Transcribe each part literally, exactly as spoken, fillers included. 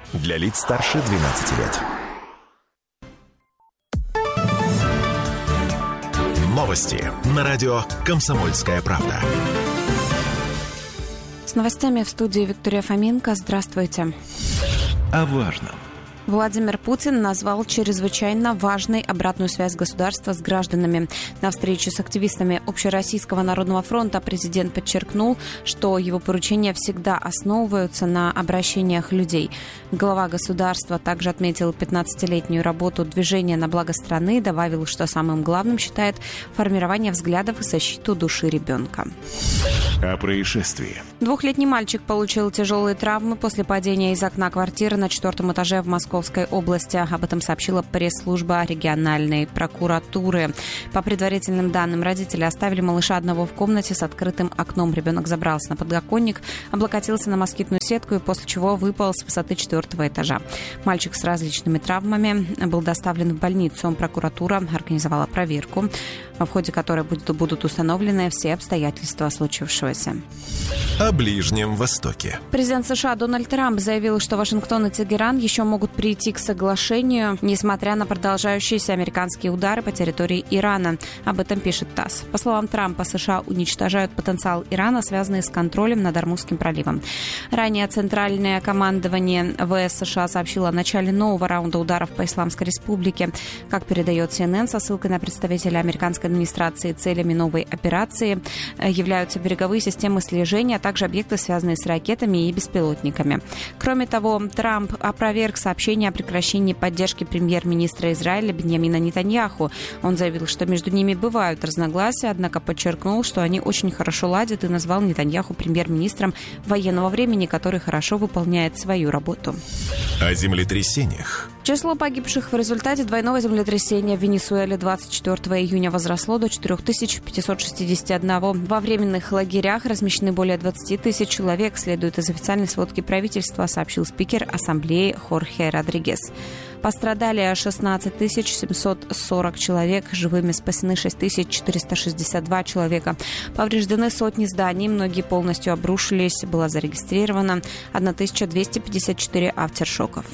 Для лиц старше двенадцати лет. Новости на радио «Комсомольская правда». С новостями в студии Виктория Фоменко. Здравствуйте. О важном. Владимир Путин назвал чрезвычайно важной обратную связь государства с гражданами. На встрече с активистами Общероссийского народного фронта президент подчеркнул, что его поручения всегда основываются на обращениях людей. Глава государства также отметил пятнадцатилетнюю работу движения на благо страны и добавил, что самым главным считает формирование взглядов и защиту души ребенка. О происшествии. Двухлетний мальчик получил тяжелые травмы после падения из окна квартиры на четвертом этаже в Московской области. Об этом сообщила пресс-служба региональной прокуратуры. По предварительным данным, родители оставили малыша одного в комнате с открытым окном. Ребенок забрался на подоконник, облокотился на москитную сетку и после чего выпал с высоты четвертого этажа. Мальчик с различными травмами был доставлен в больницу. Прокуратура организовала проверку, в ходе которой будут установлены все обстоятельства случившегося. О Ближнем Востоке. Президент США Дональд Трамп заявил, что Вашингтон и Тегеран еще могут прийти к соглашению, несмотря на продолжающиеся американские удары по территории Ирана. Об этом пишет ТАСС. По словам Трампа, США уничтожают потенциал Ирана, связанный с контролем над Ормузским проливом. Ранее Центральное командование ВС США сообщило о начале нового раунда ударов по Исламской Республике. Как передает Си Эн Эн со ссылкой на представителя американской администрации, целями новой операции являются береговые системы слежения, а также объекты, связанные с ракетами и беспилотниками. Кроме того, Трамп опроверг сообщение о прекращении поддержки премьер-министра Израиля Биньямина Нетаньяху. Он заявил, что между ними бывают разногласия, однако подчеркнул, что они очень хорошо ладят, и назвал Нетаньяху премьер-министром военного времени, который хорошо выполняет свою работу. О землетрясениях. Число погибших в результате двойного землетрясения в Венесуэле двадцать четвёртого июня возросло до четыре тысячи пятьсот шестьдесят один. Во временных лагерях размещены более двадцать тысяч человек, следует из официальной сводки правительства, сообщил спикер ассамблеи Хорхе Родригес. Пострадали шестнадцать тысяч семьсот сорок человек, живыми спасены шесть тысяч четыреста шестьдесят два человека. Повреждены сотни зданий, многие полностью обрушились, было зарегистрировано тысяча двести пятьдесят четыре авторшоков.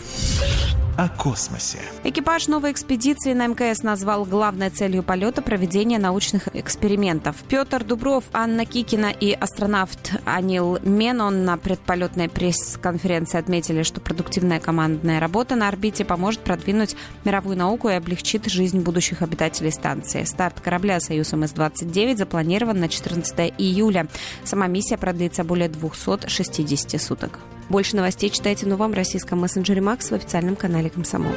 О космосе. Экипаж новой экспедиции на эм ка эс назвал главной целью полета проведение научных экспериментов. Петр Дубров, Анна Кикина и астронавт Анил Менон на предполетной пресс-конференции отметили, что продуктивная командная работа на орбите поможет продвинуть мировую науку и облегчит жизнь будущих обитателей станции. Старт корабля «Союз эм эс двадцать девять» запланирован на четырнадцатого июля. Сама миссия продлится более двухсот шестидесяти суток. Больше новостей читайте в новом российском мессенджере Макс в официальном канале «Комсомолки».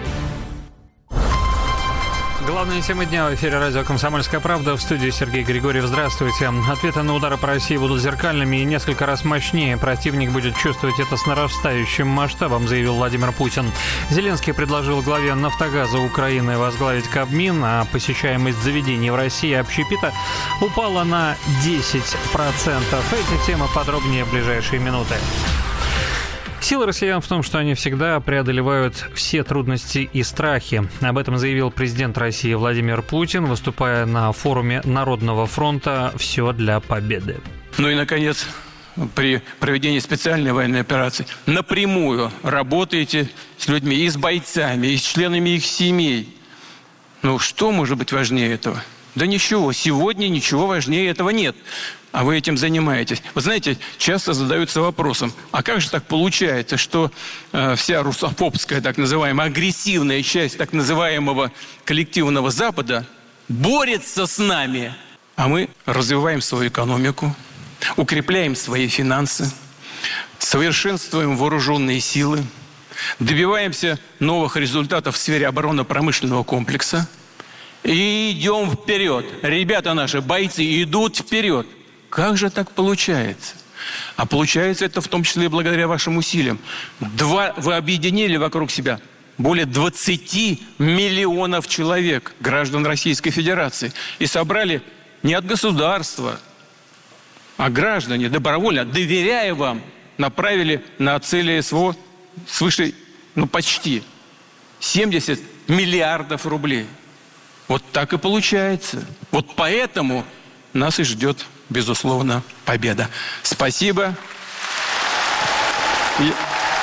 Главная тема дня в эфире радио «Комсомольская правда». В студии Сергей Григорьев. Здравствуйте. Ответы на удары по России будут зеркальными и несколько раз мощнее. Противник будет чувствовать это с нарастающим масштабом, заявил Владимир Путин. Зеленский предложил главе «Нафтогаза» Украины возглавить Кабмин, а посещаемость заведений в России общепита упала на десять процентов. Эти темы подробнее в ближайшие минуты. Сила россиян в том, что они всегда преодолевают все трудности и страхи. Об этом заявил президент России Владимир Путин, выступая на форуме Народного фронта «Все для победы». Ну и, наконец, при проведении специальной военной операции напрямую работаете с людьми и с бойцами, и с членами их семей. Ну что может быть важнее этого? Да ничего, сегодня ничего важнее этого нет. А вы этим занимаетесь. Вы знаете, часто задаются вопросом, а как же так получается, что э, вся русофобская, так называемая, агрессивная часть так называемого коллективного Запада борется с нами, а мы развиваем свою экономику, укрепляем свои финансы, совершенствуем вооруженные силы, добиваемся новых результатов в сфере оборонно-промышленного комплекса и идем вперед. Ребята наши, бойцы, идут вперед. Как же так получается? А получается это в том числе и благодаря вашим усилиям. Два, вы объединили вокруг себя более двадцати миллионов человек, граждан Российской Федерации, и собрали не от государства, а граждане добровольно, доверяя вам, направили на цели СВО свыше, ну почти семьдесят миллиардов рублей. Вот так и получается. Вот поэтому нас и ждет, безусловно, победа. Спасибо. И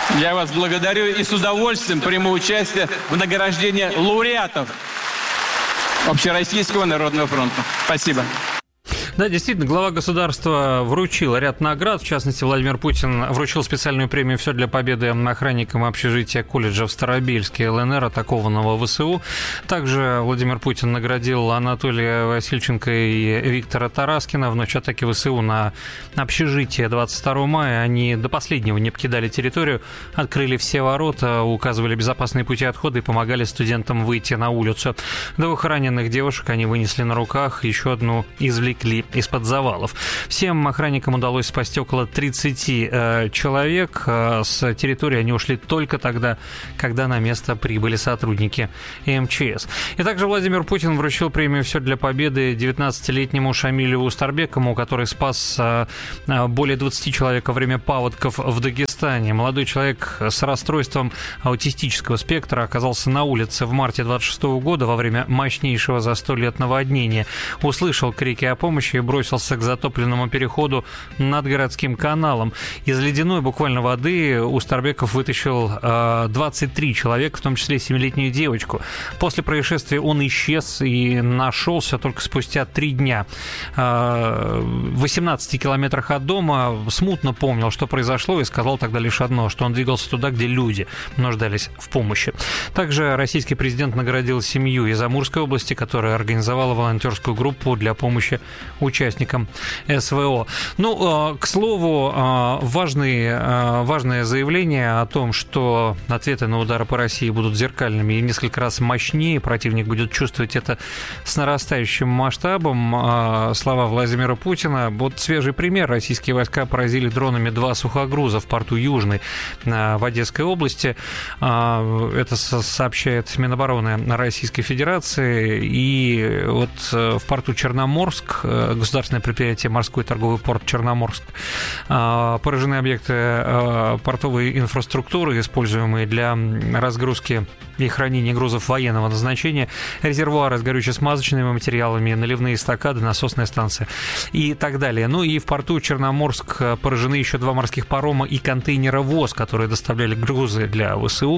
Я вас благодарю и с удовольствием приму участие в награждении лауреатов Общероссийского народного фронта. Спасибо. Да, действительно, глава государства вручил ряд наград. В частности, Владимир Путин вручил специальную премию «Все для победы» охранникам общежития колледжа в Старобельске ЛНР, атакованного ВСУ. Также Владимир Путин наградил Анатолия Васильченко и Виктора Тараскина. В ночь атаки ВСУ на общежитие двадцать второго мая они до последнего не покидали территорию, открыли все ворота, указывали безопасные пути отхода и помогали студентам выйти на улицу. Двух раненых девушек они вынесли на руках, еще одну извлекли из-под завалов. Всем охранникам удалось спасти около тридцати э, человек. Э, с территории они ушли только тогда, когда на место прибыли сотрудники эм че эс. И также Владимир Путин вручил премию «Все для победы» девятнадцатилетнему Шамилю Устарбекову, который спас э, более двадцати человек во время паводков в Дагестане. Молодой человек с расстройством аутистического спектра оказался на улице в марте двадцать шестого года во время мощнейшего за сто лет наводнения. Услышал крики о помощи и бросился к затопленному переходу над городским каналом. Из ледяной буквально воды Устарбеков вытащил э, двадцать три человека, в том числе семилетнюю девочку. После происшествия он исчез и нашелся только спустя три дня. Э, в восемнадцати километрах от дома смутно помнил, что произошло, и сказал тогда лишь одно, что он двигался туда, где люди нуждались в помощи. Также российский президент наградил семью из Амурской области, которая организовала волонтерскую группу для помощи участникам эс вэ о. Ну, к слову, важные, важное заявление о том, что ответы на удары по России будут зеркальными и несколько раз мощнее, противник будет чувствовать это с нарастающим масштабом. Слова Владимира Путина. Вот свежий пример. Российские войска поразили дронами два сухогруза в порту Южный в Одесской области. Это сообщает Минобороны Российской Федерации. И вот в порту Черноморск, государственное предприятие «Морской торговый порт Черноморск», поражены объекты портовой инфраструктуры, используемые для разгрузки и хранения грузов военного назначения, резервуары с горюче-смазочными материалами, наливные эстакады, насосная станция и так далее. Ну и в порту Черноморск поражены еще два морских парома и контейнеровоз, которые доставляли грузы для ВСУ.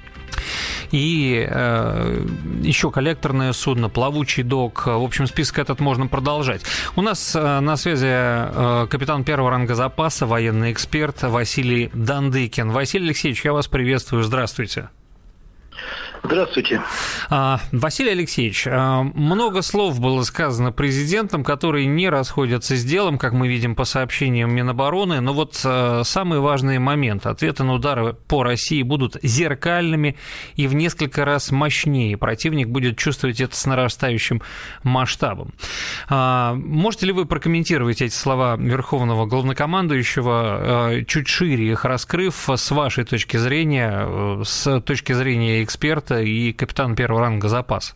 И э, еще коллекторное судно, плавучий док. В общем, список этот можно продолжать. У нас э, на связи э, капитан первого ранга запаса, военный эксперт Василий Дандыкин. Василий Алексеевич, я вас приветствую. Здравствуйте. Здравствуйте. Василий Алексеевич, много слов было сказано президентом, которые не расходятся с делом, как мы видим по сообщениям Минобороны. Но вот самый важный момент. Ответы на удары по России будут зеркальными и в несколько раз мощнее. Противник будет чувствовать это с нарастающим масштабом. Можете ли вы прокомментировать эти слова верховного главнокомандующего, чуть шире их раскрыв, с вашей точки зрения, с точки зрения эксперта и капитан первого ранга запас?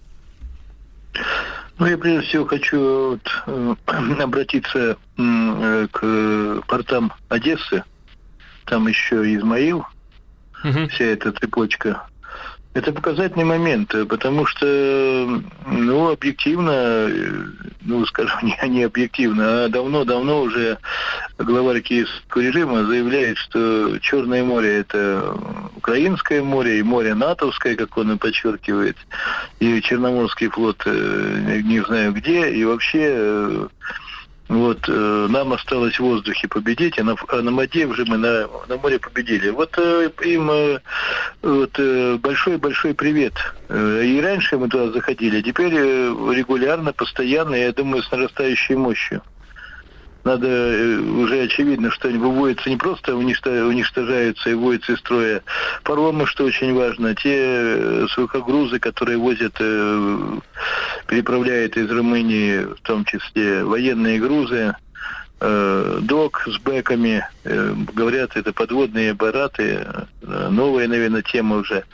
Ну, я прежде всего хочу вот, э, обратиться э, к портам Одессы. Там еще Измаил, угу. Вся эта цепочка. Это показательный момент, потому что, ну, объективно, ну, скажем, не, не объективно, а давно-давно уже главарь киевского режима заявляет, что Черное море – это Украинское море и море натовское, как он и подчеркивает, и Черноморский флот не знаю где, и вообще... Вот э, нам осталось в воздухе победить, а на, а на воде уже мы на, на море победили. Вот э, им э, вот, э, большой-большой привет. Э, и раньше мы туда заходили, а теперь э, регулярно, постоянно, я думаю, с нарастающей мощью. Надо, э, уже очевидно, что они выводятся, не просто уничтожаются и выводятся из строя паромы, что очень важно, те э, сухогрузы, которые возят, э, переправляют из Румынии, в том числе военные грузы, э, док с бэками, э, говорят, это подводные аппараты, э, новая, наверное, тема уже.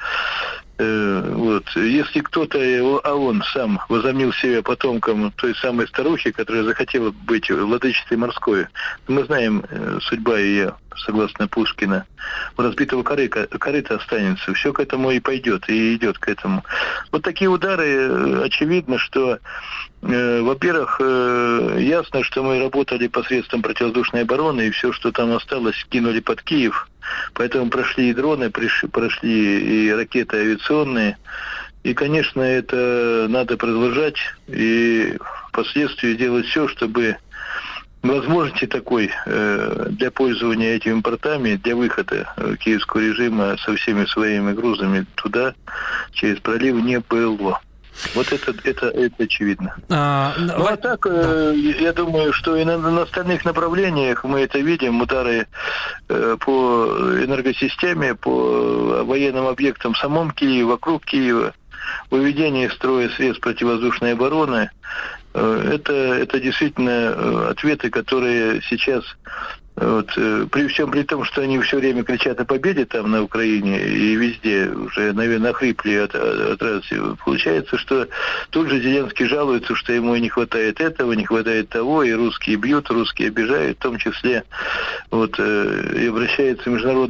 Вот. Если кто-то, а он сам возомнил себя потомком той самой старухи, которая захотела быть владычицей морской, мы знаем судьба ее. согласно Пушкина, у разбитого корыка, корыта останется. Все к этому и пойдет, и идет к этому. Вот такие удары, очевидно, что, э, во-первых, э, ясно, что мы работали посредством противовоздушной обороны, и все, что там осталось, кинули под Киев. Поэтому прошли и дроны, прошли и ракеты авиационные. И, конечно, это надо продолжать и впоследствии делать все, чтобы возможности такой э, для пользования этими портами, для выхода э, киевского режима со всеми своими грузами туда, через пролив, не было. Вот это, это, это очевидно. А, ну, а так, э, я думаю, что и на, на остальных направлениях мы это видим, удары э, по энергосистеме, по военным объектам в самом Киеве, вокруг Киева, выведение из строя средств противовоздушной обороны. Э, это, это действительно ответы, которые сейчас... Вот, при всем при том, что они все время кричат о победе там на Украине и везде уже, наверное, охрипли от, от радости. Получается, что тут же Зеленский жалуется, что ему не хватает этого, не хватает того, и русские бьют, русские обижают, в том числе вот, и обращается в международный